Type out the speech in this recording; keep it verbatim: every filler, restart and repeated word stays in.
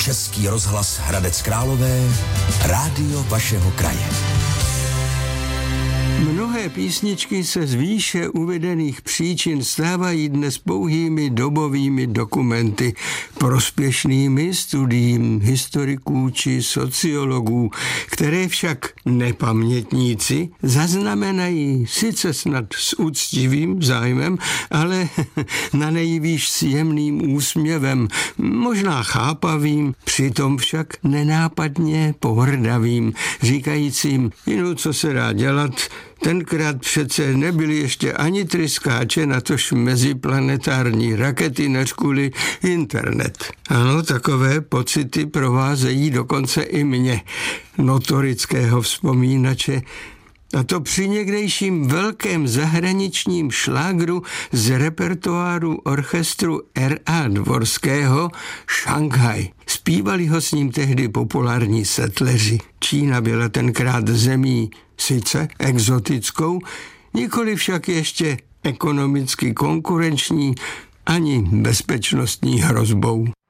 Český rozhlas Hradec Králové, rádio vašeho kraje. Mnohé písničky se z výše uvedených příčin stávají dnes pouhými dobovými dokumenty, prospěšnými studiím historiků či sociologů, které však nepamětníci zaznamenají sice snad s úctivým zájmem, ale na nejvýš s jemným úsměvem, možná chápavým, přitom však nenápadně pohrdavým, říkajícím, inu co se dá dělat, tenkrát přece nebyly ještě ani tryskáče, natož meziplanetární rakety, než kvůli internet. Ano, takové pocity provázejí dokonce i mě, notorického vzpomínače, a to při někdejším velkém zahraničním šlágru z repertoáru orchestru R A Dvorského Šanghaj. Zpívali ho s ním tehdy populární setleři. Čína byla tenkrát zemí sice exotickou, nikoli však ještě ekonomicky konkurenční ani bezpečnostní hrozbou.